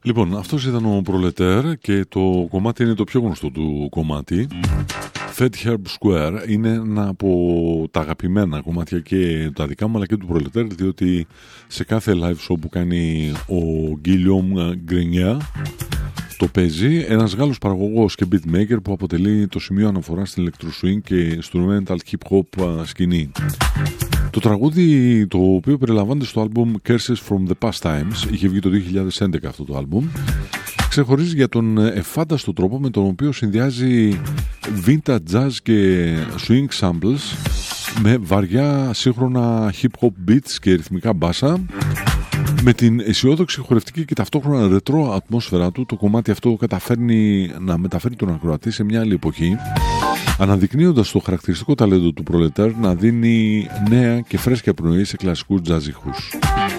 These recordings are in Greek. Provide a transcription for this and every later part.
Λοιπόν, αυτός ήταν ο Προλετέρ και το κομμάτι είναι το πιο γνωστό του κομμάτι. Fat Herb Square είναι ένα από τα αγαπημένα κομμάτια και τα δικά μου αλλά και του Προλετέρ, διότι σε κάθε live show που κάνει ο Guillaume Grenier το παίζει. Ένας Γάλλος παραγωγός και beatmaker που αποτελεί το σημείο αναφορά στην electro swing και instrumental hip hop σκηνή. Το τραγούδι, το οποίο περιλαμβάνεται στο άλμπουμ Curses from the Past Times, είχε βγει το 2011 αυτό το άλμπουμ, ξεχωρίζει για τον εφάνταστο τρόπο με τον οποίο συνδυάζει vintage jazz και swing samples με βαριά σύγχρονα hip hop beats και ρυθμικά μπάσα. Με την αισιόδοξη χορευτική και ταυτόχρονα ρετρό ατμόσφαιρα του, το κομμάτι αυτό καταφέρνει να μεταφέρει τον ακροατή σε μια άλλη εποχή, αναδεικνύοντας το χαρακτηριστικό ταλέντο του Προλετέρ να δίνει νέα και φρέσκια πνοή σε κλασικούς jazz ήχους.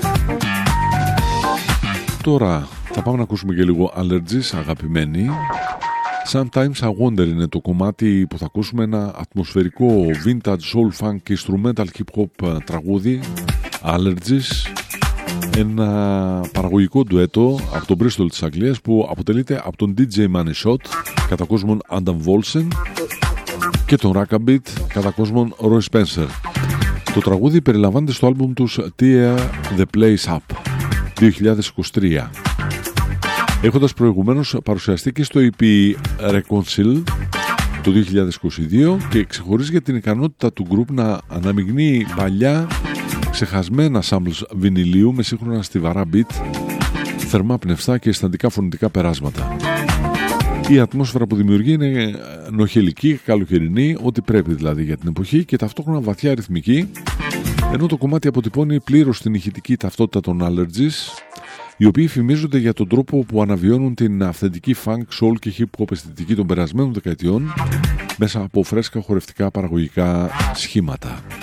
Τώρα θα πάμε να ακούσουμε και λίγο Allergies, αγαπημένοι. Sometimes I Wonder είναι το κομμάτι που θα ακούσουμε, ένα ατμοσφαιρικό vintage soul funk και instrumental hip hop τραγούδι, Allergies. Ένα παραγωγικό ντουέτο από τον Bristol της Αγγλίας που αποτελείται από τον DJ Money Shot, κατά κόσμον Adam Wolsen, και τον Rackabeat, κατά κόσμον Roy Spencer. Το τραγούδι περιλαμβάνεται στο άλμπουμ τους Tear the Place Up 2023, έχοντας προηγουμένως παρουσιαστεί και στο EP Reconcile το 2022 και ξεχωρίζει για την ικανότητα του group να αναμειγνύει παλιά ξεχασμένα samples βινιλίου με σύγχρονα στιβαρά beat, θερμά πνευστά και αισθαντικά φωνητικά περάσματα. Η ατμόσφαιρα που δημιουργεί είναι νοχελική, καλοκαιρινή, ό,τι πρέπει δηλαδή για την εποχή, και ταυτόχρονα βαθιά ρυθμική, ενώ το κομμάτι αποτυπώνει πλήρως την ηχητική ταυτότητα των Allergies, οι οποίοι φημίζονται για τον τρόπο που αναβιώνουν την αυθεντική funk, soul και hip hop αισθητική των περασμένων δεκαετιών μέσα από φρέσκα χορευτικά παραγωγικά σχήματα.